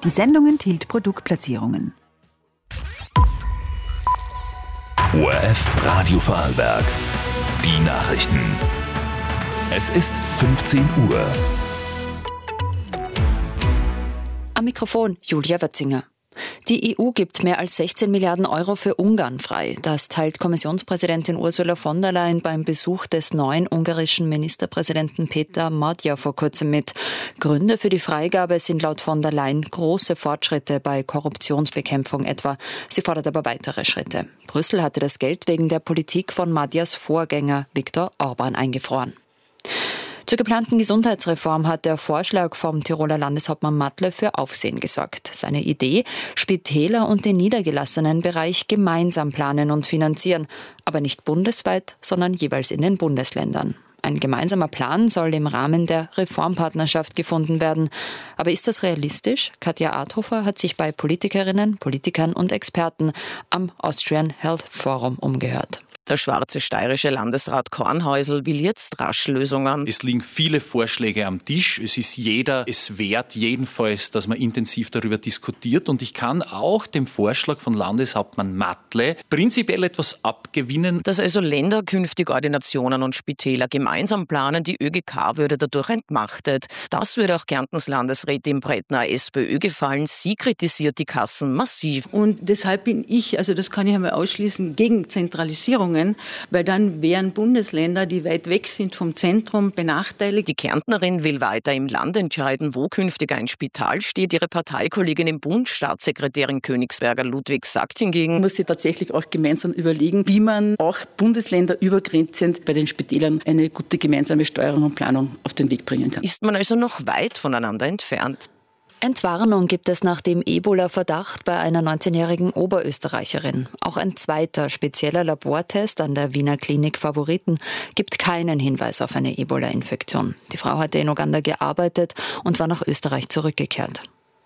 Die Sendung enthielt Produktplatzierungen. ORF Radio Vorarlberg. Die Nachrichten. Es ist 15 Uhr. Am Mikrofon Julia Wötzinger. Die EU gibt mehr als 16 Milliarden Euro für Ungarn frei. Das teilt Kommissionspräsidentin Ursula von der Leyen beim Besuch des neuen ungarischen Ministerpräsidenten Peter Magyar vor kurzem mit. Gründe für die Freigabe sind laut von der Leyen große Fortschritte bei Korruptionsbekämpfung etwa. Sie fordert aber weitere Schritte. Brüssel hatte das Geld wegen der Politik von Magyars Vorgänger Viktor Orbán eingefroren. Zur geplanten Gesundheitsreform hat der Vorschlag vom Tiroler Landeshauptmann Matle für Aufsehen gesorgt. Seine Idee: Spitäler und den niedergelassenen Bereich gemeinsam planen und finanzieren, aber nicht bundesweit, sondern jeweils in den Bundesländern. Ein gemeinsamer Plan soll im Rahmen der Reformpartnerschaft gefunden werden. Aber ist das realistisch? Katja Adhofer hat sich bei Politikerinnen, Politikern und Experten am Austrian Health Forum umgehört. Der schwarze steirische Landesrat Kornhäusl will jetzt rasch Lösungen. Es liegen viele Vorschläge am Tisch. Es ist jeder es wert, jedenfalls, dass man intensiv darüber diskutiert. Und ich kann auch dem Vorschlag von Landeshauptmann Matle prinzipiell etwas abgewinnen. Dass also Länder künftig Ordinationen und Spitäler gemeinsam planen, die ÖGK würde dadurch entmachtet. Das würde auch Kärntens Landesrätin Brettner SPÖ gefallen. Sie kritisiert die Kassen massiv. Und deshalb bin ich, also das kann ich einmal ausschließen, gegen Zentralisierung. Weil dann wären Bundesländer, die weit weg sind vom Zentrum, benachteiligt. Die Kärntnerin will weiter im Land entscheiden, wo künftig ein Spital steht. Ihre Parteikollegin im Bund, Staatssekretärin Königsberger Ludwig, sagt hingegen, man muss sich tatsächlich auch gemeinsam überlegen, wie man auch bundesländerübergrenzend bei den Spitälern eine gute gemeinsame Steuerung und Planung auf den Weg bringen kann. Ist man also noch weit voneinander entfernt? Entwarnung gibt es nach dem Ebola-Verdacht bei einer 19-jährigen Oberösterreicherin. Auch ein zweiter spezieller Labortest an der Wiener Klinik Favoriten gibt keinen Hinweis auf eine Ebola-Infektion. Die Frau hatte in Uganda gearbeitet und war nach Österreich zurückgekehrt.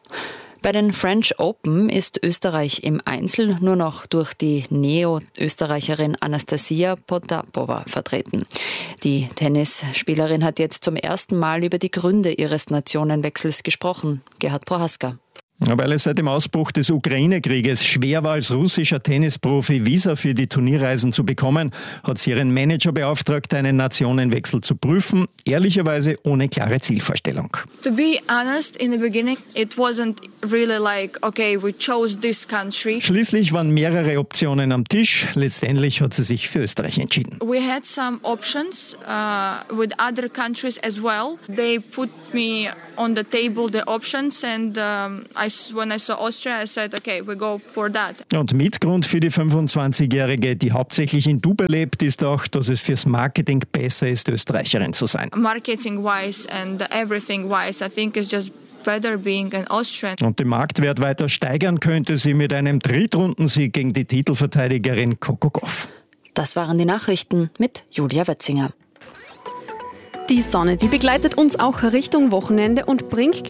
Bei den French Open ist Österreich im Einzel nur noch durch die Neo-Österreicherin Anastasia Potapova vertreten. Die Tennisspielerin hat jetzt zum ersten Mal über die Gründe ihres Nationenwechsels gesprochen. Gerhard Prohaska. Weil es seit dem Ausbruch des Ukraine-Krieges schwer war, als russischer Tennisprofi Visa für die Turnierreisen zu bekommen, hat sie ihren Manager beauftragt, einen Nationenwechsel zu prüfen, ehrlicherweise ohne klare Zielvorstellung. To be honest, in the beginning it wasn't really like, okay, we chose this country. Schließlich waren mehrere Optionen am Tisch. Letztendlich hat sie sich für Österreich entschieden. We had some options with other countries as well. They put me on the table the options and when I saw Austria, I said, okay, we go for that. Und Mitgrund für die 25-Jährige, die hauptsächlich in Dubai lebt, ist auch, dass es fürs Marketing besser ist, Österreicherin zu sein. Marketing-wise and everything-wise, I think it's just better being an Austrian. Und den Marktwert weiter steigern könnte sie mit einem Drittrundensieg gegen die Titelverteidigerin Coco Gauff. Das waren die Nachrichten mit Julia Wötzinger. Die Sonne, die begleitet uns auch Richtung Wochenende und bringt